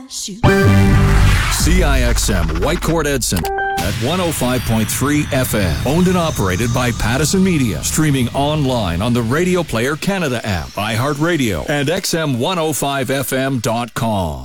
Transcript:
parachute. CIXM Whitecourt Edson at 105.3 FM. Owned and operated by Pattison Media. Streaming online on the Radio Player Canada app, iHeartRadio, and XM105FM.com.